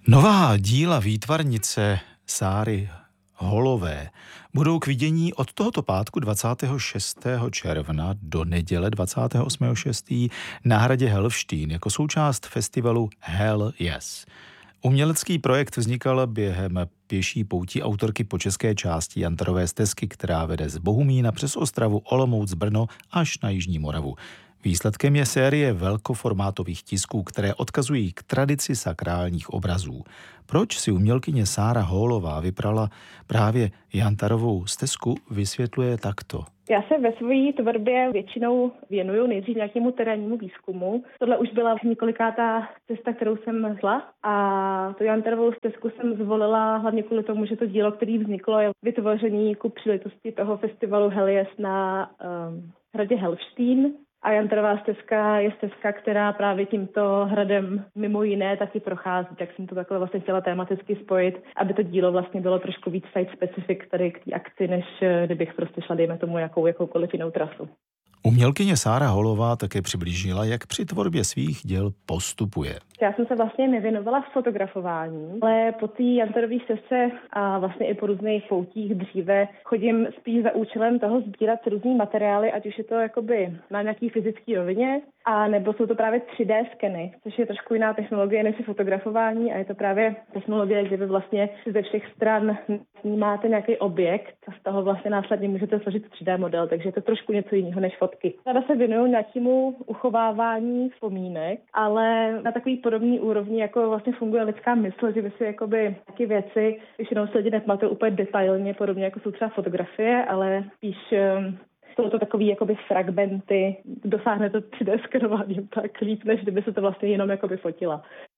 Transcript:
Nová díla výtvarnice Sáry Holové budou k vidění od tohoto pátku 26. června do neděle 28.6. na hradě Helvštejn jako součást festivalu Hell Yes. Umělecký projekt vznikal během pěší poutí autorky po české části Jantarové stezky, která vede z Bohumína přes Ostravu, Olomouc, Brno až na Jižní Moravu. Výsledkem je série velkoformátových tisků, které odkazují k tradici sakrálních obrazů. Proč si umělkyně Sára Holová vybrala právě Jantarovou stezku, vysvětluje takto. Já se ve své tvorbě většinou věnuju nejdřív nějakému terénnímu výzkumu. Tohle už byla několikátá cesta, kterou jsem šla, a tu Jantarovou stezku jsem zvolila hlavně kvůli tomu, že to dílo, které vzniklo, je vytvoření ku příležitosti toho festivalu Hell Yes na hradě Helvštejn. A Jantarová stezka je stezka, která právě tímto hradem mimo jiné taky prochází, tak jsem to takhle vlastně chtěla tematicky spojit, aby to dílo vlastně bylo trošku víc site specific tady k té akci, než kdybych prostě šla, dejme tomu, jakoukoliv jinou trasu. Umělkyně Sára Holová také přiblížila, jak při tvorbě svých děl postupuje. Já jsem se vlastně nevěnovala fotografování, ale po té Jantarové stezce a vlastně i po různých poutích dříve chodím spíš za účelem toho sbírat různý materiály, ať už je to jakoby na nějaký fyzický rovině, a nebo jsou to právě 3D skeny, což je trošku jiná technologie než je fotografování, a je to právě technologie, kde vy vlastně ze všech stran snímáte nějaký objekt a z toho vlastně následně můžete složit 3D model, takže je to trošku něco jiného než fotky. Tady se věnuju nějakému uchovávání vzpomínek, ale na takový podobný úrovni, jako vlastně funguje lidská mysl, že vy si jakoby taky věci, když jenom se lidi nepamatují úplně detailně, podobně jako jsou třeba fotografie, ale spíš jsou to takový jakoby fragmenty, dosáhne to 3D skenováním tak líp, než kdyby se to vlastně jenom jakoby fotila.